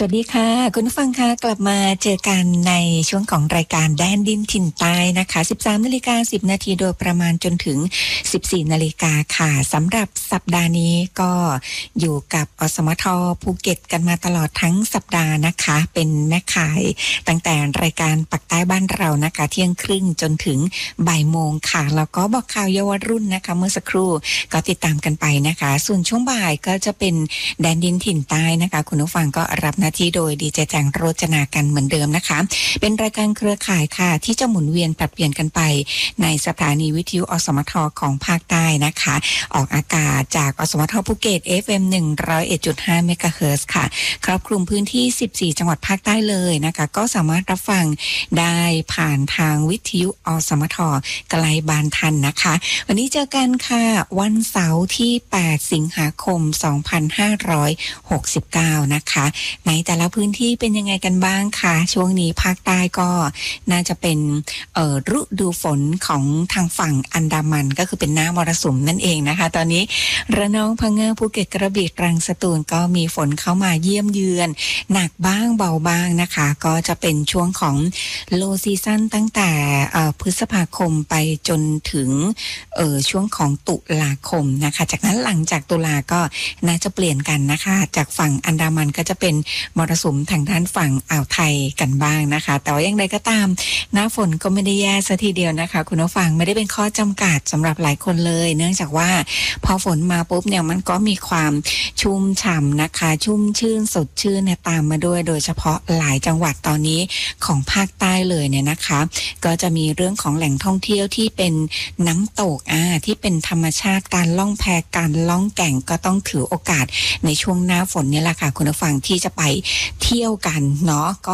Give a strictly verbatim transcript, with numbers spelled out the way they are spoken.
วัสดีค่ะคุณผู้ฟังค่ะกลับมาเจอกันในช่วงของรายการแดนดินถิ่นใต้นะคะ สิบสามนาฬิกาสิบนาทีโดยประมาณจนถึง สิบสี่นาฬิกาค่ะสำหรับสัปดาห์นี้ก็อยู่กับอสมทภูเก็ตกันมาตลอดทั้งสัปดาห์นะคะเป็นแม่ข่ายตั้งแต่รายการปักใต้บ้านเรานะคะเที่ยงครึ่งจนถึงบ่ายโมงค่ะแล้วก็บอกข่าวเยาวรุ่นนะคะเมื่อสักครู่ก็ติดตามกันไปนะคะส่วนช่วงบ่ายก็จะเป็นแดนดินถิ่นใต้นะคะคุณผู้ฟังก็รับหน้าที่โดยดีเจแจงโรจนากันเหมือนเดิมนะคะเป็นรายการเครือข่ายค่ะที่จะหมุนเวียนปรับเปลี่ยนกันไปในสถานีวิทยุอสมทของภาคใต้นะคะออกอากาศจากอสมทภูเก็ต เอฟ เอ็ม หนึ่งร้อยเอ็ดจุดห้า เมกะเฮิรตซ์ค่ะครอบคลุมพื้นที่สิบสี่จังหวัดภาคใต้เลยนะคะก็สามารถรับฟังได้ผ่านทางวิทยุอสมทไกลบานทันนะคะวันนี้เจอกันค่ะวันเสาร์ที่แปดสิงหาคมสองพันห้าร้อยหกสิบเก้านะคะในแต่ละพื้นที่เป็นยังไงกันบ้างคะช่วงนี้ภาคใต้ก็น่าจะเป็นเอ่อฤดูฝนของทางฝั่งอันดามันก็คือเป็นหน้ามรสุมนั่นเองนะคะตอนนี้ระนองพังงาภูเก็ตกระบี่ตรังสตูลก็มีฝนเข้ามาเยี่ยมเยือนหนักบ้างเบาบ้างนะคะก็จะเป็นช่วงของโลซีซั่นตั้งแต่เอ่อพฤษภาคมไปจนถึงเอ่อช่วงของตุลาคมนะคะจากนั้นหลังจากตุลาก็น่าจะเปลี่ยนกันนะคะจากฝั่งอันดามันก็จะเป็นมรสุมทางด้านฝั่งอ่าวไทยกันบ้างนะคะแต่ว่าอย่างไรก็ตามหน้าฝนก็ไม่ได้แย่ซะทีเดียวนะคะคุณผู้ฟังไม่ได้เป็นข้อจำกัดสำหรับหลายคนเลยเนื่องจากว่าพอฝนมาปุ๊บเนี่ยมันก็มีความชุ่มฉ่ำนะคะชุ่มชื่นสดชื่นเนี่ยตามมาด้วยโดยเฉพาะหลายจังหวัดตอนนี้ของภาคใต้เลยเนี่ยนะคะก็จะมีเรื่องของแหล่งท่องเที่ยวที่เป็นน้ำตกอ่าที่เป็นธรรมชาติการล่องแพการล่องแก่งก็ต้องถือโอกาสในช่วงหน้าฝนนี่แหละค่ะคุณผู้ฟังที่จะไปเที่ยวกันเนาะก็